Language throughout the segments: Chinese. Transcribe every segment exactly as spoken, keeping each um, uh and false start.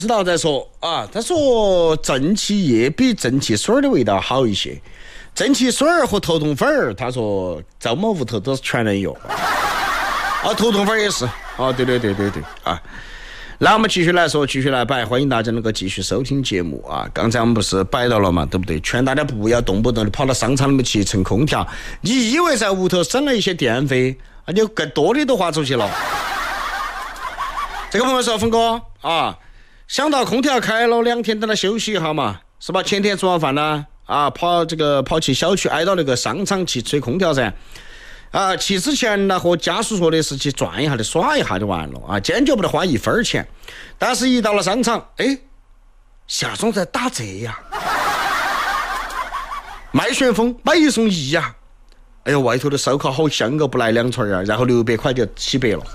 知道在说啊，他说正气液比正气水的味道好一些，正气水和头痛粉儿，他说在我们屋头都是全能用啊，头痛粉也是啊，对对对对对啊。来，我们继续来说，继续来摆，欢迎大家能够继续收听节目啊！刚才我们不是摆到了嘛，对不对？劝大家不要动不动的跑到商场里面去蹭空调，你以为在屋头省了一些电费，啊，就更多的都花出去了。这个朋友说，峰哥啊，想到空调开了两天，等他休息一下嘛，是吧？前天吃完饭呢，啊，跑这个跑去小区挨到那个商场去吹空调噻。啊，去之前呢，和家属说的是去转一下的，耍一下就完了啊，坚决不得花一分钱。但是，一到了商场，哎，夏装在打折呀，卖旋风买一送一呀，哎呦，外头的烧烤好香哦，不来两串呀，然后六百块就起百了，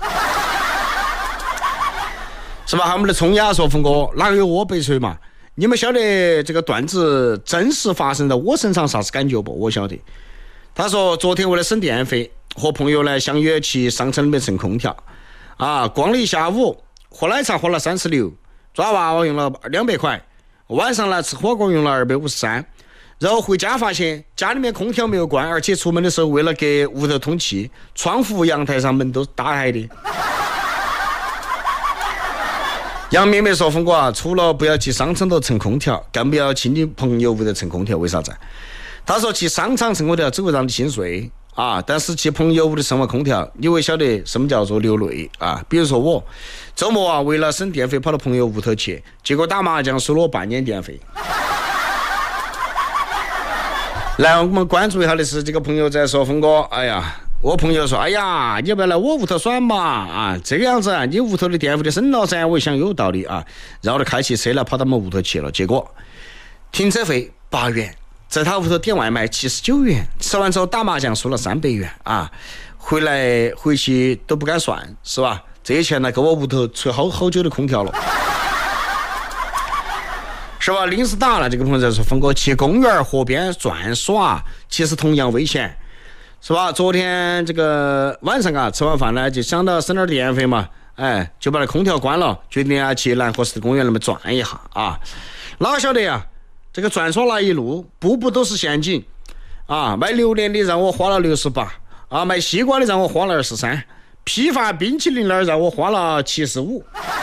是吧？我们的聪雅说，峰哥哪有我悲催嘛？你们晓得这个段子真实发生在我身上啥子感觉不？我晓得。他说昨天为了省电费，和朋友呢相约去商场里面蹭空调啊，逛了一下午，喝奶茶喝了三十六，抓娃娃用了两百块，晚上呢吃火锅用了二百五十三，然后回家发现家里面空调没有关，而且出门的时候为了给屋头通气，窗户阳台上门都打开的。杨妹妹说，峰哥啊，除了不要去商场头蹭空调，更不要去你朋友屋头蹭空调，为啥子？他说去商场蹭空调只会让你心碎啊，但是去朋友屋的蹭完空调，你会晓得什么叫做流泪啊。比如说我周末啊，为了省电费跑到朋友屋头去，结果打麻将输了我半年电费。来，我们关注一下的是这个朋友在说，峰哥，哎呀，我朋友说，哎呀，你要不要来我屋头耍嘛？啊，这个样子啊，你屋头的电费就省了噻。我想有道理啊，然后就开起车来跑到我们屋头去了，结果停车费八元。在他屋头点外卖七十九元，吃完之后打麻将输了三百元啊！回来回去都不敢算，是吧？这些钱呢，给我屋头吹好好久的空调了，是吧？临时打了，这个朋友在说，峰哥去公园河边转耍，其实同样危险，是吧？昨天这个晚上啊，吃完饭呢，就想到省点电费嘛，哎，就把那空调关了，决定啊去南河市公园那么转一下啊！哪晓得呀？这个转耍那一路，步步都是陷阱啊！卖榴莲的让我花了六十八啊，卖西瓜的让我花了二十三，批发冰淇淋的让我花了七十五，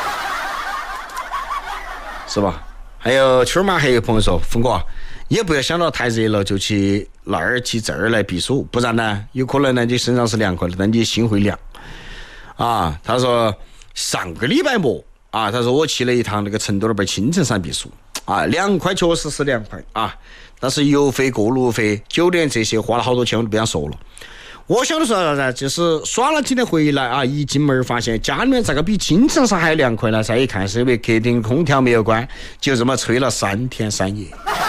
是吧？还有圈嘛，还有朋友说，峰哥也不要想到太热了就去那儿去这儿来避暑，不然呢，有可能呢你身上是凉快的，但你心会凉啊。他说上个礼拜末啊，他说我去了一趟那个成都那边青城山避暑。啊，凉快确实是凉快啊，但是油费、过路费、酒店这些花了好多钱，我都不想说了。我晓得说啥子，就是耍了几天回来啊，一进门发现家里面咋个比青城山还凉快呢？再一看是因为客厅空调没有关，就这么吹了三天三夜，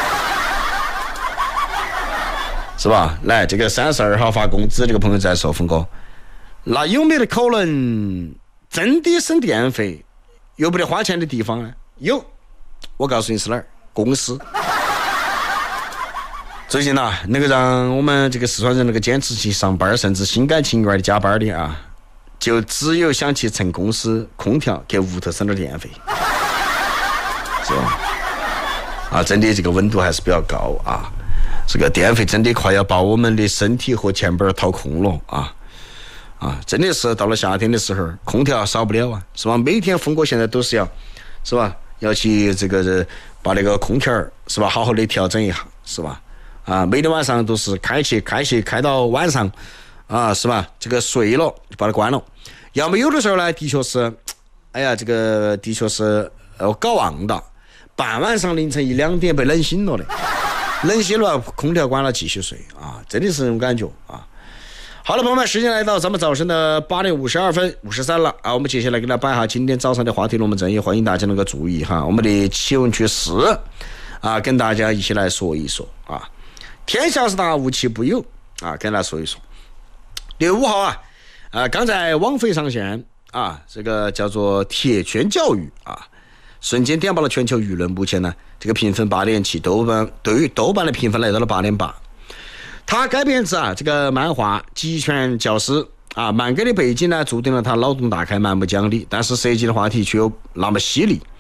是吧？来，这个三十二号发工资这个朋友在说，峰哥，那有没得可能真的省电费，又不得花钱的地方呢？有。我告诉你是哪儿？公司。最近呢，那个让我们这个四川人那个坚持去上班，甚至心甘情愿的加班的啊，就只有想去蹭公司空调，给屋头省点电费，是吧？啊，真的这个温度还是比较高啊，这个电费真的快要把我们的身体和钱包掏空了啊啊！真的是到了夏天的时候，空调少不了啊，是吧？每天峰哥现在都是要，是吧？要去这个把那个空调是吧，好好的调整一下，是吧？啊，每天晚上都是开起开起开到晚上，啊，是吧？这个睡了就把它关了。要么有的时候呢，的确是，哎呀，这个的确是呃搞忘的，半晚上凌晨一两点被冷醒了的，冷醒了空调关了继续睡啊，真的是这种感觉啊。好了，朋友们，时间来到咱们早晨的八点五十二分五十三了啊！我们接下来给大家摆下今天早上的话题龙门阵，也欢迎大家能够注意哈，我们的气温趋势啊，跟大家一起来说一说啊。天下是大，无奇不有啊，跟大家说一说。六月五号啊，啊，刚在网飞上线啊，这个叫做铁拳教育啊，瞬间点爆了全球舆论。目前呢，这个评分八点七，豆瓣对于豆瓣的评分来到了八点八。他改编自啊这个漫画《极拳教师》啊，漫改的背景呢，注定了他脑洞大开、蛮不讲理，但是涉及的话题却又那么犀利